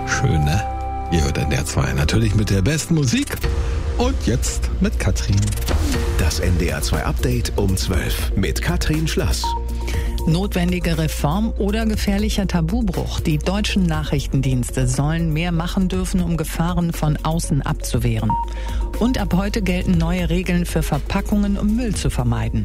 Schön, ne? Ihr hört NDR 2 natürlich mit der besten Musik. Und jetzt mit Katrin. Das NDR 2 Update um 12 mit Katrin Schlass. Notwendige Reform oder gefährlicher Tabubruch. Die deutschen Nachrichtendienste sollen mehr machen dürfen, um Gefahren von außen abzuwehren. Und ab heute gelten neue Regeln für Verpackungen, um Müll zu vermeiden.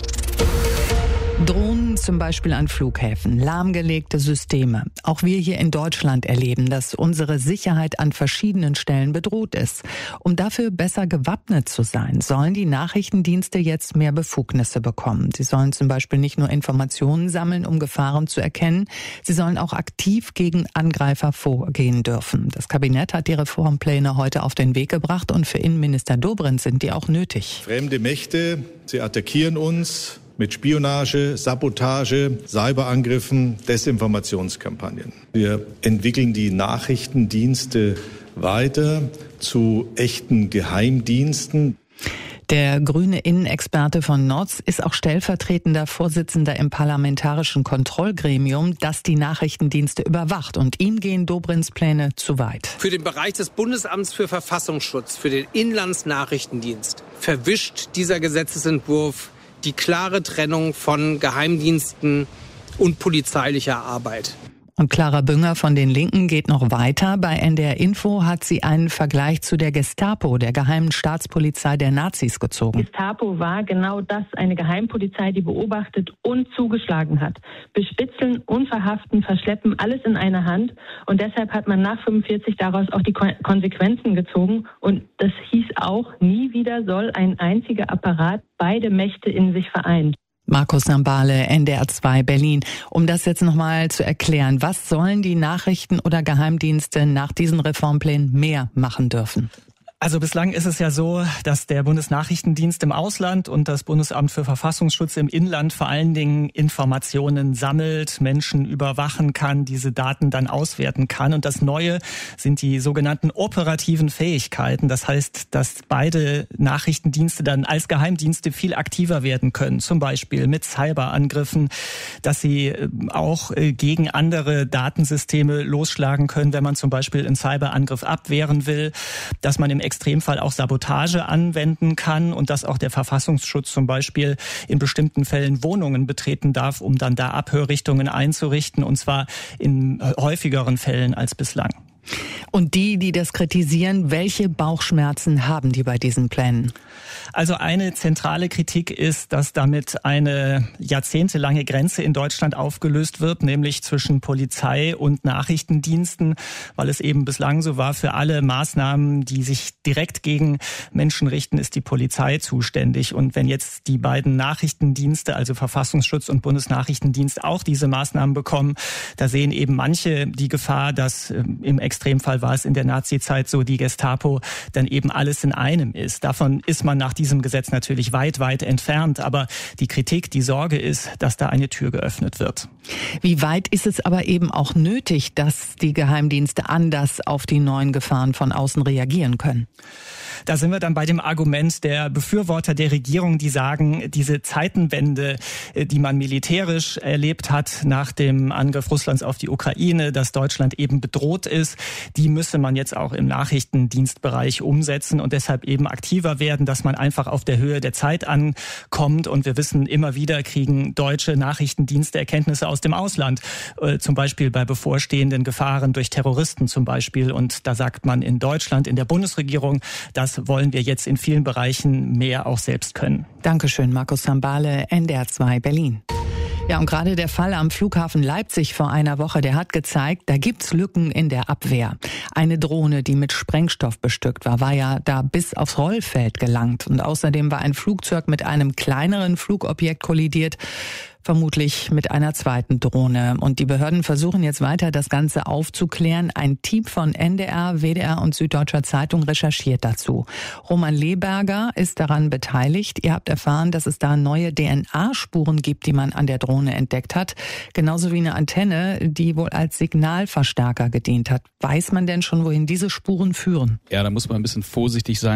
Drohnen zum Beispiel an Flughäfen, lahmgelegte Systeme. Auch wir hier in Deutschland erleben, dass unsere Sicherheit an verschiedenen Stellen bedroht ist. Um dafür besser gewappnet zu sein, sollen die Nachrichtendienste jetzt mehr Befugnisse bekommen. Sie sollen zum Beispiel nicht nur Informationen sammeln, um Gefahren zu erkennen, sie sollen auch aktiv gegen Angreifer vorgehen dürfen. Das Kabinett hat die Reformpläne heute auf den Weg gebracht und für Innenminister Dobrindt sind die auch nötig. Fremde Mächte, sie attackieren uns mit Spionage, Sabotage, Cyberangriffen, Desinformationskampagnen. Wir entwickeln die Nachrichtendienste weiter zu echten Geheimdiensten. Der grüne Innenexperte von Notz ist auch stellvertretender Vorsitzender im Parlamentarischen Kontrollgremium, das die Nachrichtendienste überwacht. Und ihm gehen Dobrindts Pläne zu weit. Für den Bereich des Bundesamts für Verfassungsschutz, für den Inlandsnachrichtendienst, verwischt dieser Gesetzesentwurf die klare Trennung von Geheimdiensten und polizeilicher Arbeit. Und Clara Bünger von den Linken geht noch weiter. Bei NDR Info hat sie einen Vergleich zu der Gestapo, der geheimen Staatspolizei der Nazis, gezogen. Gestapo war genau das, eine Geheimpolizei, die beobachtet und zugeschlagen hat. Bespitzeln, unverhaften, verschleppen, alles in einer Hand. Und deshalb hat man nach 45 daraus auch die Konsequenzen gezogen. Und das hieß auch, nie wieder soll ein einziger Apparat beide Mächte in sich vereinen. Markus Sambale, NDR 2 Berlin. Um das jetzt nochmal zu erklären, was sollen die Nachrichten- oder Geheimdienste nach diesen Reformplänen mehr machen dürfen? Also bislang ist es ja so, dass der Bundesnachrichtendienst im Ausland und das Bundesamt für Verfassungsschutz im Inland vor allen Dingen Informationen sammelt, Menschen überwachen kann, diese Daten dann auswerten kann. Und das Neue sind die sogenannten operativen Fähigkeiten. Das heißt, dass beide Nachrichtendienste dann als Geheimdienste viel aktiver werden können. Zum Beispiel mit Cyberangriffen, dass sie auch gegen andere Datensysteme losschlagen können, wenn man zum Beispiel einen Cyberangriff abwehren will, dass man im Extremfall auch Sabotage anwenden kann und dass auch der Verfassungsschutz zum Beispiel in bestimmten Fällen Wohnungen betreten darf, um dann da Abhörrichtungen einzurichten, und zwar in häufigeren Fällen als bislang. Und die das kritisieren, welche Bauchschmerzen haben die bei diesen Plänen? Also eine zentrale Kritik ist, dass damit eine jahrzehntelange Grenze in Deutschland aufgelöst wird, nämlich zwischen Polizei und Nachrichtendiensten, weil es eben bislang so war, für alle Maßnahmen, die sich direkt gegen Menschen richten, ist die Polizei zuständig. Und wenn jetzt die beiden Nachrichtendienste, also Verfassungsschutz und Bundesnachrichtendienst, auch diese Maßnahmen bekommen, da sehen eben manche die Gefahr, dass im Extremfall war es in der Nazizeit so, die Gestapo dann eben alles in einem ist. Davon ist man nach diesem Gesetz natürlich weit, weit entfernt. Aber die Kritik, die Sorge ist, dass da eine Tür geöffnet wird. Wie weit ist es aber eben auch nötig, dass die Geheimdienste anders auf die neuen Gefahren von außen reagieren können? Da sind wir dann bei dem Argument der Befürworter der Regierung, die sagen, diese Zeitenwende, die man militärisch erlebt hat nach dem Angriff Russlands auf die Ukraine, dass Deutschland eben bedroht ist, die müsse man jetzt auch im Nachrichtendienstbereich umsetzen und deshalb eben aktiver werden, dass man einfach auf der Höhe der Zeit ankommt. Und wir wissen, immer wieder kriegen deutsche Nachrichtendienste Erkenntnisse aus dem Ausland, zum Beispiel bei bevorstehenden Gefahren durch Terroristen zum Beispiel. Und da sagt man in Deutschland, in der Bundesregierung, das wollen wir jetzt in vielen Bereichen mehr auch selbst können. Dankeschön, Markus Sambale, NDR 2 Berlin. Ja, und gerade der Fall am Flughafen Leipzig vor einer Woche, der hat gezeigt, da gibt's Lücken in der Abwehr. Eine Drohne, die mit Sprengstoff bestückt war ja da bis aufs Rollfeld gelangt. Und außerdem war ein Flugzeug mit einem kleineren Flugobjekt kollidiert, vermutlich mit einer zweiten Drohne. Und die Behörden versuchen jetzt weiter, das Ganze aufzuklären. Ein Team von NDR, WDR und Süddeutscher Zeitung recherchiert dazu. Roman Leberger ist daran beteiligt. Ihr habt erfahren, dass es da neue DNA-Spuren gibt, die man an der Drohne entdeckt hat. Genauso wie eine Antenne, die wohl als Signalverstärker gedient hat. Weiß man denn schon, wohin diese Spuren führen? Ja, da muss man ein bisschen vorsichtig sein.